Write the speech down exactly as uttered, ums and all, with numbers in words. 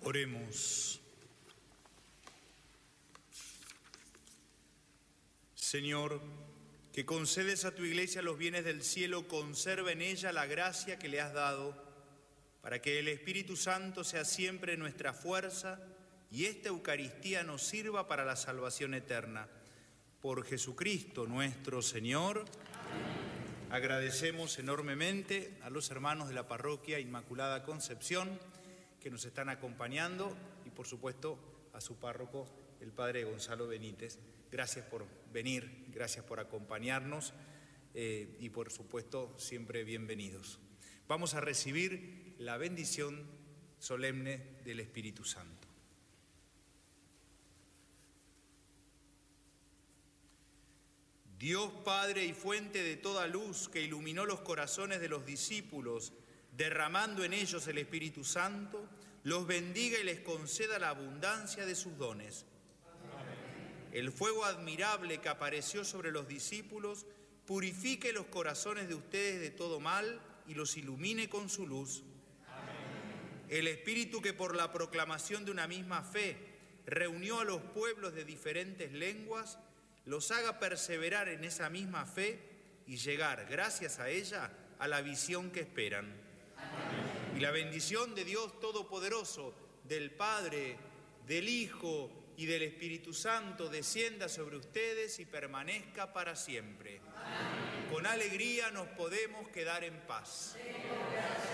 Oremos. Señor, que concedes a tu Iglesia los bienes del cielo, conserva en ella la gracia que le has dado, para que el Espíritu Santo sea siempre nuestra fuerza y esta Eucaristía nos sirva para la salvación eterna. Por Jesucristo nuestro Señor. Amén. Agradecemos enormemente a los hermanos de la Parroquia Inmaculada Concepción que nos están acompañando y por supuesto a su párroco, el Padre Gonzalo Benítez. Gracias por venir, gracias por acompañarnos eh, y por supuesto siempre bienvenidos. Vamos a recibir la bendición solemne del Espíritu Santo. Dios Padre y fuente de toda luz, que iluminó los corazones de los discípulos, derramando en ellos el Espíritu Santo, los bendiga y les conceda la abundancia de sus dones. Amén. El fuego admirable que apareció sobre los discípulos purifique los corazones de ustedes de todo mal y los ilumine con su luz. Amén. El Espíritu que por la proclamación de una misma fe reunió a los pueblos de diferentes lenguas, los haga perseverar en esa misma fe y llegar, gracias a ella, a la visión que esperan. Amén. Y la bendición de Dios Todopoderoso, del Padre, del Hijo y del Espíritu Santo descienda sobre ustedes y permanezca para siempre. Amén. Con alegría nos podemos quedar en paz. Amén.